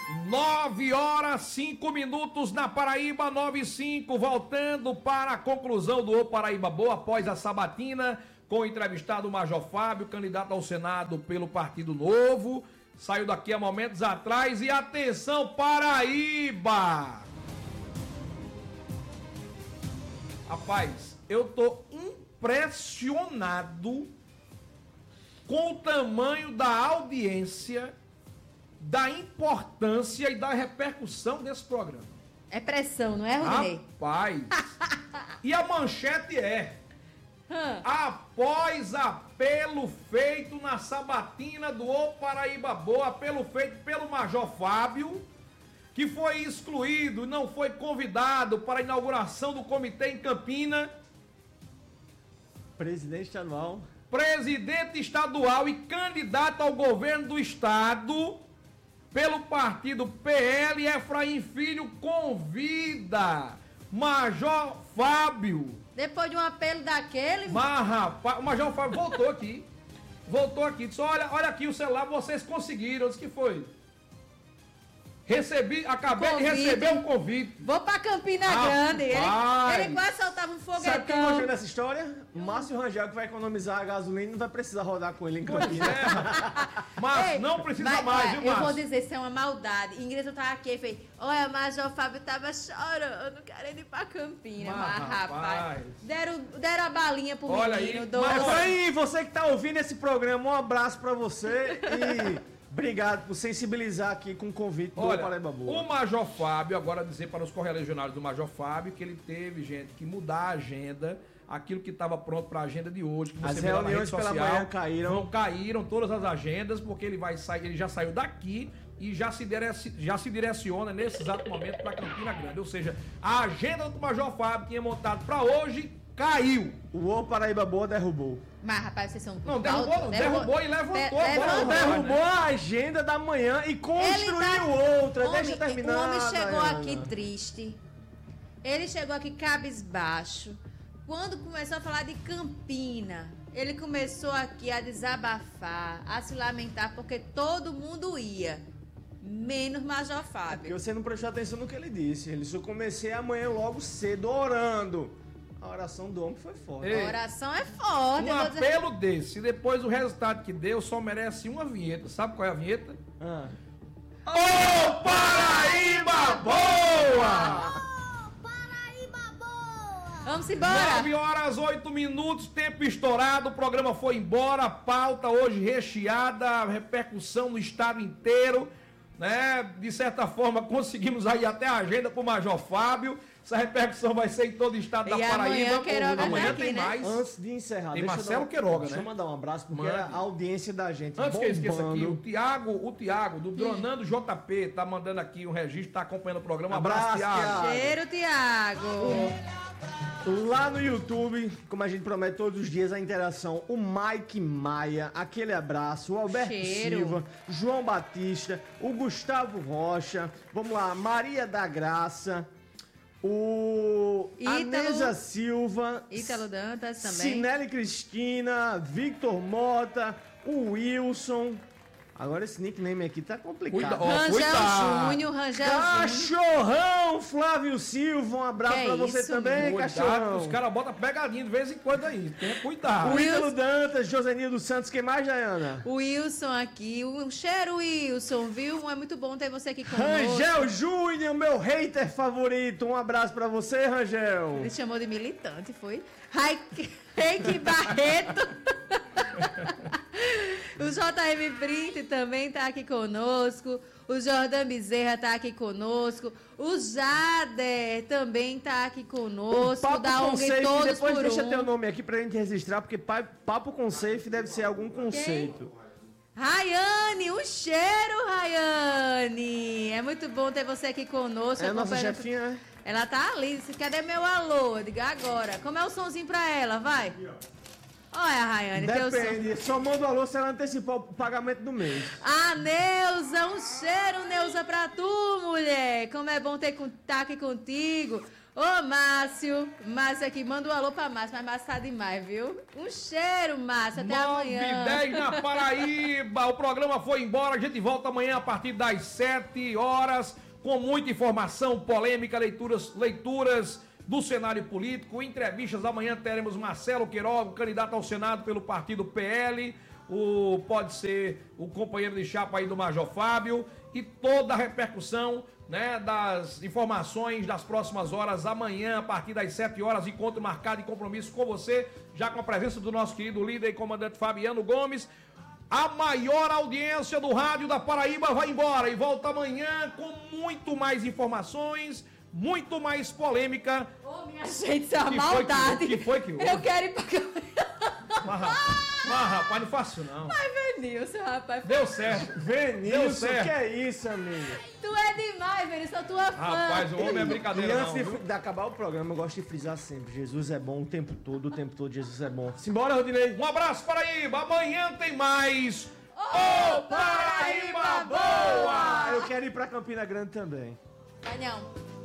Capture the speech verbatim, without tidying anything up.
Nove horas, cinco minutos na Paraíba, nove e cinco, voltando para a conclusão do O Paraíba Boa, após a sabatina, com o entrevistado Major Fábio, candidato ao Senado pelo Partido Novo, saiu daqui há momentos atrás, e atenção Paraíba! Rapaz, eu tô impressionado com o tamanho da audiência, da importância e da repercussão desse programa. É pressão, não é, Rodinei? Rapaz! E a manchete é: hum. após apelo feito na sabatina do O Paraíba Boa, apelo feito pelo Major Fábio, que foi excluído e não foi convidado para a inauguração do comitê em Campina. Presidente estadual. Presidente estadual e candidato ao governo do estado pelo partido P L, Efraim Filho convida Major Fábio. Depois de um apelo daquele... Mas, rapaz, o Major Fábio voltou aqui. Voltou aqui. Disse, olha, olha aqui o celular, vocês conseguiram. Eu disse, que foi? Recebi, acabei convite. de receber um convite. Vou pra Campina ah, Grande. Ele, ele quase soltava um foguetão. Sabe quem gostou dessa história? Márcio Rangel, que vai economizar a gasolina e não vai precisar rodar com ele em Campina. É, mas Ei, não precisa mas, mais, viu, Márcio? Eu vou dizer, isso é uma maldade. Ingrid, eu tava aqui e falei, olha, Major Fábio tava chorando, querendo ir pra Campina. Mas, mas rapaz, rapaz, deram, deram a balinha pro olha menino. Aí, mas aí, você que tá ouvindo esse programa, um abraço pra você e... Obrigado por sensibilizar aqui com o convite do Olha, Paraíba Boa. O Major Fábio, agora dizer para os correligionários do Major Fábio que ele teve, gente, que mudar a agenda, aquilo que estava pronto para a agenda de hoje, que você as reuniões pela manhã caíram. Não caíram todas as agendas, porque ele vai sair, ele já saiu daqui e já se, direci, já se direciona nesse exato momento para Campina Grande. Ou seja, a agenda do Major Fábio tinha montado para hoje caiu. O O Paraíba Boa derrubou. Mas, rapaz, vocês são... Não, derrubou, não. Derrubou, derrubou e levantou. De, levantou, derrubou a agenda da manhã e construiu tá... outra. Homem, Deixa eu terminar. O homem chegou Dayana. aqui triste. Ele chegou aqui cabisbaixo. Quando começou a falar de Campina, ele começou aqui a desabafar, a se lamentar, porque todo mundo ia. Menos Major Fábio. É porque você não prestou atenção no que ele disse. Ele só comecei amanhã logo cedo orando. A oração do homem foi forte. Ei, a oração é forte. Um apelo dizer... desse, e depois o resultado que deu, só merece uma vinheta. Sabe qual é a vinheta? Ah. Ô Paraíba Boa! Ô Paraíba Boa! Vamos embora! nove horas, oito minutos, tempo estourado, o programa foi embora, a pauta hoje recheada, a repercussão no estado inteiro, né? De certa forma, conseguimos aí até a agenda pro Major Fábio. Essa repercussão vai ser em todo o estado e da Paraíba. Amanhã, amanhã aqui, tem né? mais. Antes de encerrar, tem deixa Marcelo eu dar, Queiroga, deixa né? Deixa eu mandar um abraço, porque Mande. é a audiência da gente. Antes bombando. que eu esqueça aqui, o Tiago, o Tiago, do Dronando J P, tá mandando aqui um registro, tá acompanhando o programa. Um abraço, abraço Tiago. Cheiro, Tiago. Lá no YouTube, como a gente promete todos os dias, a interação, o Mike Maia, aquele abraço, o Alberto Cheiro. Silva, João Batista, o Gustavo Rocha, vamos lá, Maria da Graça, o Ítalo, Anesa Silva, Ítalo Dantas também, Cinele Cristina, Victor Mota, o Wilson. Agora esse nickname aqui tá complicado. Cuida, ó, Rangel cuidado. Júnior, Rangel Cachorrão Flávio Silva, um abraço que pra você isso, também, cuidado, Cachorrão. Os caras botam pegadinha de vez em quando aí, tenha cuidado. O Ítalo Dantas, Josenildo Santos, quem mais, Dayana? O Wilson aqui, um cheiro Wilson, viu? É muito bom ter você aqui conosco. Rangel Júnior, meu hater favorito, um abraço pra você, Rangel. Ele chamou de militante, foi? Reiki Barreto. O J M Print também tá aqui conosco. O Jordan Bezerra tá aqui conosco. O Jader também tá aqui conosco. Papo da com O N G Safe, Todos depois por deixa um. teu nome aqui pra gente registrar, porque Papo com Safe deve ser algum conceito. Rayane, um cheiro, Rayane. É muito bom ter você aqui conosco. É a nossa chefinha, né? Ela tá ali. Cadê meu alô? Diga agora. Como é o somzinho pra ela? Vai. Olha, Rayane, teu som. Depende, só manda o alô se ela antecipar o pagamento do mês. Ah, Neuza, um cheiro, Neuza, pra tu, mulher. Como é bom ter estar aqui contigo. Ô, Márcio, Márcio aqui, manda um alô pra Márcio, mas Márcio tá demais, viu? Um cheiro, Márcio, até amanhã. nove e dez na Paraíba, o programa foi embora, a gente volta amanhã a partir das sete horas, com muita informação, polêmica, leituras, leituras do cenário político, entrevistas. Amanhã teremos Marcelo Queiroga, candidato ao Senado pelo partido P L, o, pode ser o companheiro de chapa aí do Major Fábio, e toda a repercussão, né, das informações das próximas horas. Amanhã, a partir das sete horas, encontro marcado e compromisso com você, já com a presença do nosso querido líder e comandante Fabiano Gomes. A maior audiência do rádio da Paraíba vai embora e volta amanhã com muito mais informações, muito mais polêmica. Ô, minha gente, isso é uma maldade. O que foi que houve? Eu quero ir pra... Mas, rapaz, mas, rapaz, não faço não. Ai, Venilson, rapaz. Deu certo. Venilson, que é isso, amigo? Tu é demais, Venilson, sou tua fã. Rapaz, o homem é E brincadeira antes não, de, viu? de acabar o programa, eu gosto de frisar sempre: Jesus é bom o tempo todo, o tempo todo Jesus é bom. Simbora, Rodinei. Um abraço, Paraíba. Amanhã tem mais Ô Paraíba Boa! Eu quero ir pra Campina Grande também. Vai não.